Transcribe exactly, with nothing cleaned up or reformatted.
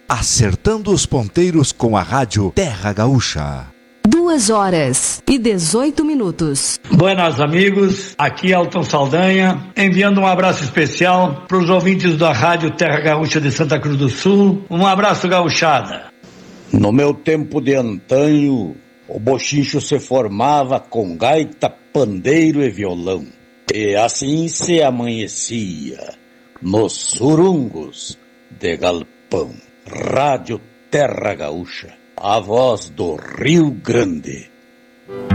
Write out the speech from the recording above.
acertando os ponteiros com a rádio Terra Gaúcha. Duas horas e dezoito minutos. Buenas amigos, aqui é Elton Saldanha, enviando um abraço especial para os ouvintes da rádio Terra Gaúcha de Santa Cruz do Sul. Um abraço, gauchada. No meu tempo de antanho, o bochincho se formava com gaita, pandeiro e violão. E assim se amanhecia nos surungos de galpão. Rádio Terra Gaúcha, a voz do Rio Grande.